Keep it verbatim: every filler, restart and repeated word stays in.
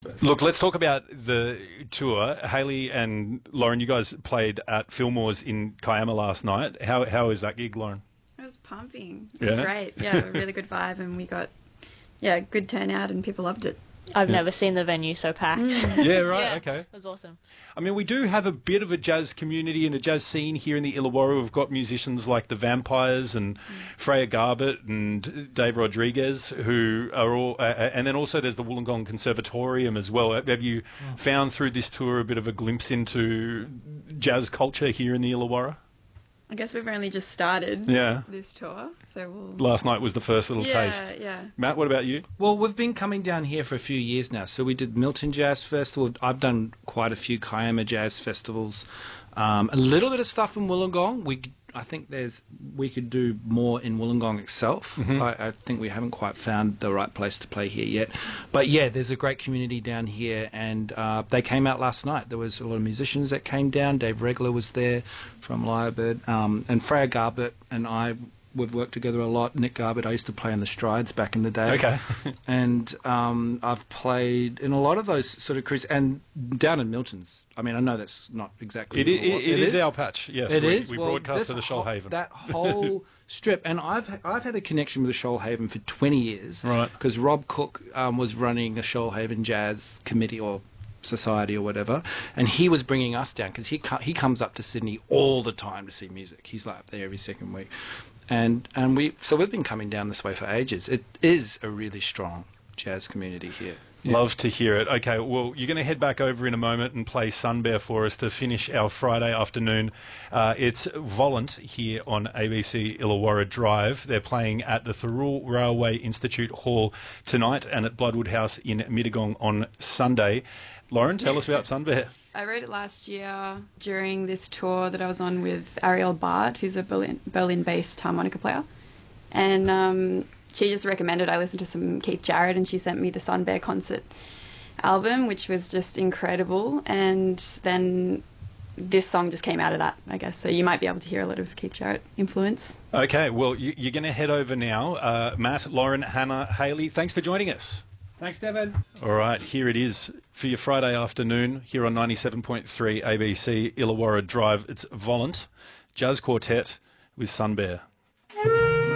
Look, let's talk about the tour. Haley and Lauren, you guys played at Fillmore's in Kiama last night. How how is that gig, Lauren? It was pumping. It was Yeah? great. Yeah, a really good vibe, and we got yeah good turnout, and people loved it. I've never seen the venue so packed. Yeah, right, Yeah, okay. It was awesome. I mean, we do have a bit of a jazz community and a jazz scene here in the Illawarra. We've got musicians like the Vampires and Freya Garbutt and Dave Rodriguez, who are all, uh, and then also there's the Wollongong Conservatorium as well. Have you found through this tour a bit of a glimpse into jazz culture here in the Illawarra? I guess we've only just started Yeah. this tour, so we'll. Last night was the first little yeah, taste. yeah. Matt, what about you? Well, we've been coming down here for a few years now. So we did Milton Jazz Festival. I've done quite a few Kiama Jazz Festivals. Um, a little bit of stuff in Wollongong. We, I think there's we could do more in Wollongong itself. Mm-hmm. I, I think we haven't quite found the right place to play here yet. But yeah, there's a great community down here, and uh, they came out last night. There was a lot of musicians that came down. Dave Regler was there from Lyrebird, um, and Freya Garbutt and I. We've worked together a lot. Nick Garbutt, I used to play in the Strides back in the day. Okay. And um, I've played in a lot of those sort of crews. And down in Milton's, I mean, I know that's not exactly... It, it, what- it is our patch, yes. It we, is? We Well, broadcast this to the whole- Shoalhaven. That whole strip. And I've I've had a connection with the Shoalhaven for twenty years. Right. Because Rob Cook um, was running the Shoalhaven Jazz Committee or Society or whatever, and he was bringing us down because he co- he comes up to Sydney all the time to see music. He's like up there every second week. And and we so we've been coming down this way for ages. It is a really strong jazz community here. Love to hear it. Okay, well, you're going to head back over in a moment and play Sun Bear for us to finish our Friday afternoon. Uh, it's Volant here on A B C Illawarra Drive. They're playing at the Thirroul Railway Institute Hall tonight and at Bloodwood House in Mittagong on Sunday. Lauren, tell us about Sun Bear. I wrote it last year during this tour that I was on with Ariel Bart, who's a Berlin, Berlin-based harmonica player. And um, she just recommended I listen to some Keith Jarrett, and she sent me the Sun Bear concert album, which was just incredible. And then this song just came out of that, I guess. So you might be able to hear a lot of Keith Jarrett influence. Okay, well, you, you're going to head over now. Uh, Matt, Lauren, Hannah, Haley, thanks for joining us. Thanks, Devin. All right, here it is for your Friday afternoon here on ninety-seven point three A B C Illawarra Drive. It's Volant, Jazz Quartet with Sun Bear.